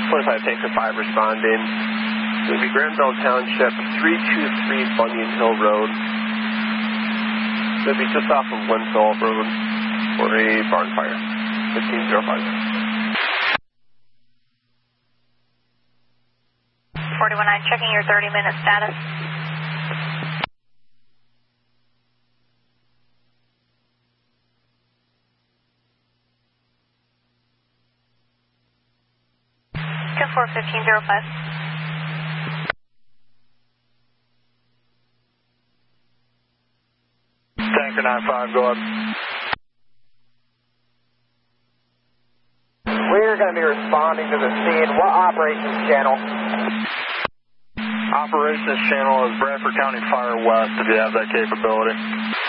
25 Tanker 5 responding. It's going to be Granville Township, 323 Bunyan Hill Road. It's going to be just off of Winslow Road for a barn fire. 1505. 419, checking your 30-minute status. Two 41505. Tanker 95, go ahead. We're going to be responding to the scene. What operations channel? Operations channel is Bradford County Fire West, if you have that capability.